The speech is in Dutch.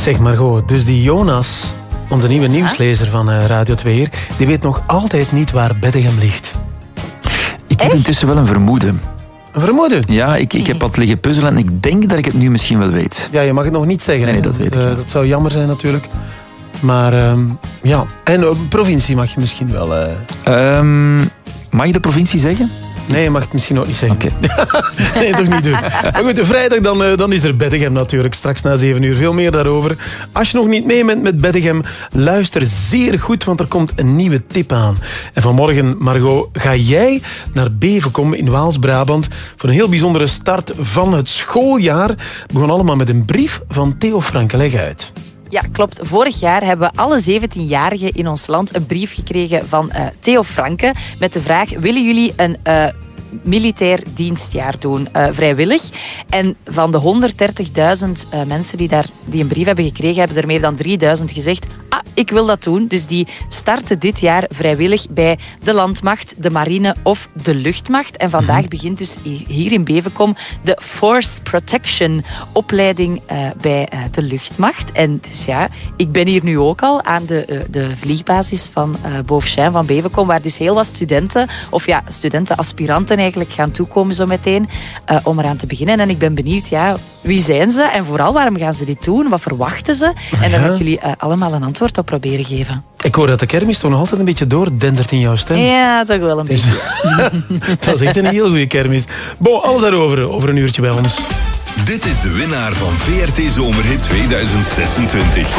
Zeg Margot, dus die Jonas, onze nieuwe nieuwslezer van Radio 2, die weet nog altijd niet waar Beddegem ligt. Ik heb intussen wel een vermoeden. Een vermoeden? Ja, ik heb wat liggen puzzelen en ik denk dat ik het nu misschien wel weet. Ja, je mag het nog niet zeggen. Nee, dat weet ik. Dat zou jammer zijn natuurlijk. Maar ja, en provincie mag je misschien wel... Mag je de provincie zeggen? Nee, je mag het misschien ook niet zeggen. Oké. Nee, toch niet doen. Maar goed, vrijdag dan is er Beddegem natuurlijk. Straks na 7 uur. Veel meer daarover. Als je nog niet mee bent met Beddegem, luister zeer goed, want er komt een nieuwe tip aan. En vanmorgen, Margot, ga jij naar Bevenkom in Waals-Brabant voor een heel bijzondere start van het schooljaar. Het begon allemaal met een brief van Theo Franke. Leg uit. Ja, klopt. Vorig jaar hebben we alle 17-jarigen in ons land een brief gekregen van Theo Franke met de vraag: willen jullie een militair dienstjaar doen, vrijwillig? En van de 130.000 mensen die een brief hebben gekregen, hebben er meer dan 3.000 gezegd: ik wil dat doen. Dus die starten dit jaar vrijwillig bij de landmacht, de marine of de luchtmacht. En vandaag begint dus hier in Bevenkom de Force Protection opleiding bij de luchtmacht. En dus ja, ik ben hier nu ook al aan de vliegbasis van Beaufchijn van Bevenkom, waar dus heel wat studenten, of ja, studenten-aspiranten eigenlijk gaan toekomen zo meteen om eraan te beginnen. En ik ben benieuwd, ja, wie zijn ze? En vooral, waarom gaan ze dit doen? Wat verwachten ze? En dan heb ik jullie allemaal een antwoord op proberen geven. Ik hoor dat de kermis toch nog altijd een beetje doordendert in jouw stem. Ja, toch wel een beetje. Dat is echt een heel goede kermis. Bon, alles daarover, over een uurtje bij ons. Dit is de winnaar van VRT Zomerhit 2026.